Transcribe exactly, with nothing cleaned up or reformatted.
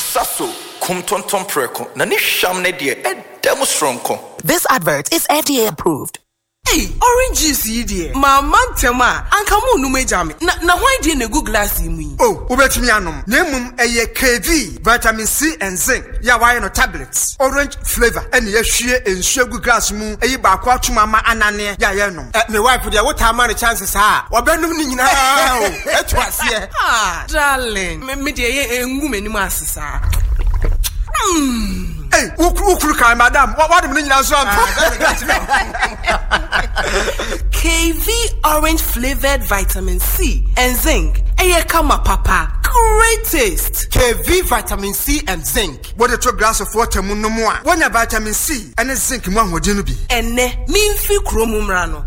Sasso, kum tonton preko, na ni sham ne die, e demo stronko. This advert is F D A approved. Hey, orange juice yi ma mantema anka mu nu mejame na na why dey na good glass yi oh ubetimi anom na emum eye K V vitamin C and zinc ya why no tablets orange flavor ene ya hwie enhwe good glass mu eyi ba kwa tuma ma anane ya ye no me wife dey what am the chances ha obenum ni nyina o etu ase ah darling me me dey engu manim asesa mm. Hey, ukru ukru kai madam. What what do you know? K V orange flavored vitamin C and zinc. Eye kama papa. Great taste. K V vitamin C and zinc. What a two glass of water mun no more. One vitamin C and zinc mu ahodin no bi. Ene mi mfi kromum ra no.